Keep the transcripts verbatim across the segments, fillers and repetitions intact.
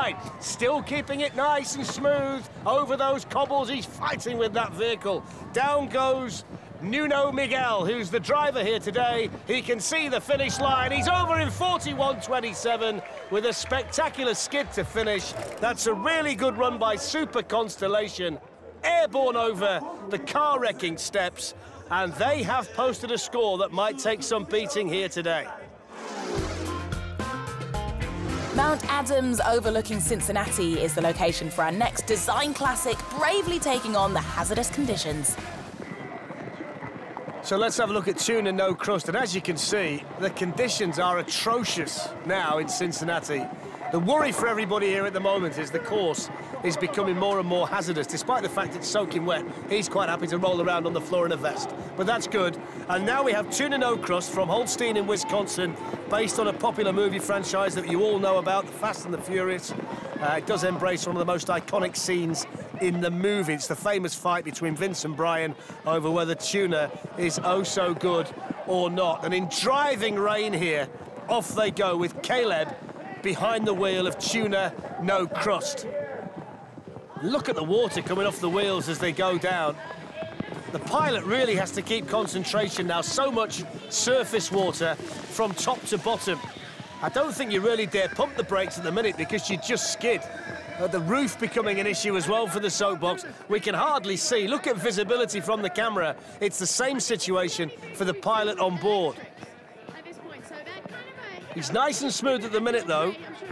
nine. Still keeping it nice and smooth over those cobbles. He's fighting with that vehicle. Down goes Nuno Miguel, who's the driver here today. He can see the finish line. He's over in forty-one twenty-seven with a spectacular skid to finish. That's a really good run by Super Constellation. Airborne over the car-wrecking steps, and they have posted a score that might take some beating here today. Mount Adams overlooking Cincinnati is the location for our next design classic, bravely taking on the hazardous conditions. So let's have a look at Tuna No Crust, and as you can see, the conditions are atrocious now in Cincinnati. The worry for everybody here at the moment is the course is becoming more and more hazardous, despite the fact it's soaking wet. He's quite happy to roll around on the floor in a vest, but that's good. And now we have Tuna No Crust from Holstein in Wisconsin, based on a popular movie franchise that you all know about, The Fast and the Furious. Uh, it does embrace one of the most iconic scenes in the movie. It's the famous fight between Vince and Brian over whether tuna is oh so good or not. And in driving rain here, off they go with Caleb behind the wheel of Tuna No Crust. Look at the water coming off the wheels as they go down. The pilot really has to keep concentration now. So much surface water from top to bottom. I don't think you really dare pump the brakes at the minute because you just skid. Uh, the roof becoming an issue as well for the soapbox. We can hardly see. Look at visibility from the camera. It's the same situation for the pilot on board. He's nice and smooth at the minute, though.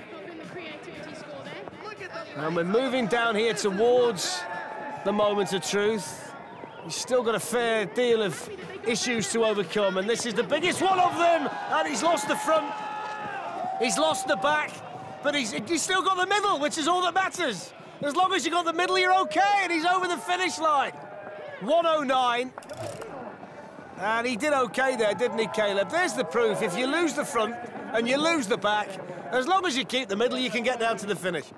And we're moving down here towards the moment of truth. He's still got a fair deal of issues to overcome, and this is the biggest one of them. And he's lost the front. He's lost the back. But he's, he's still got the middle, which is all that matters. As long as you got the middle, you're okay, and he's over the finish line. one oh nine. And he did okay there, didn't he, Caleb? There's the proof. If you lose the front and you lose the back, as long as you keep the middle, you can get down to the finish.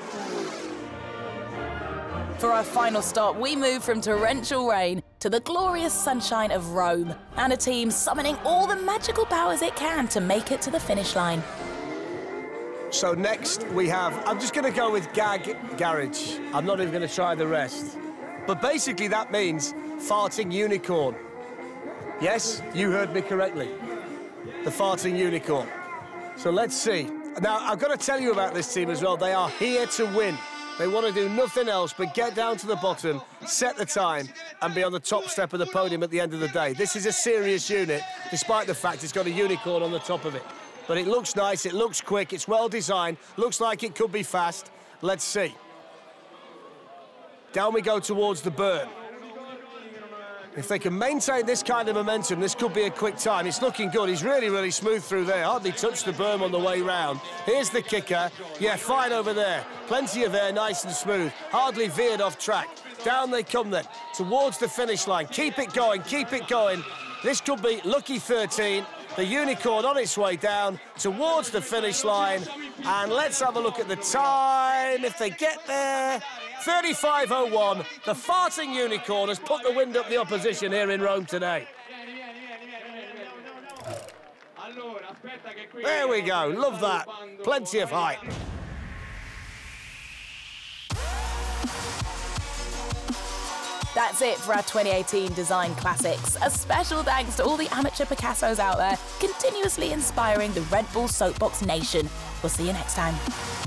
For our final stop, we move from torrential rain to the glorious sunshine of Rome, and a team summoning all the magical powers it can to make it to the finish line. So next we have, I'm just going to go with Gag Garage. I'm not even going to try the rest. But basically that means farting unicorn. Yes, you heard me correctly. The farting unicorn. So let's see. Now, I've got to tell you about this team as well. They are here to win. They want to do nothing else but get down to the bottom, set the time, and be on the top step of the podium at the end of the day. This is a serious unit, despite the fact it's got a unicorn on the top of it. But it looks nice, it looks quick, it's well designed, looks like it could be fast. Let's see. Down we go towards the burn. If they can maintain this kind of momentum, this could be a quick time. It's looking good. He's really, really smooth through there. Hardly touched the berm on the way round. Here's the kicker. Yeah, fine over there. Plenty of air, nice and smooth. Hardly veered off track. Down they come then, towards the finish line. Keep it going, keep it going. This could be lucky thirteen. The unicorn on its way down towards the finish line. And let's have a look at the time. If they get there, thirty-five oh one. The farting unicorn has put the wind up the opposition here in Rome today. There we go. Love that. Plenty of height. That's it for our twenty eighteen Design Classics. A special thanks to all the amateur Picassos out there, continuously inspiring the Red Bull Soapbox Nation. We'll see you next time.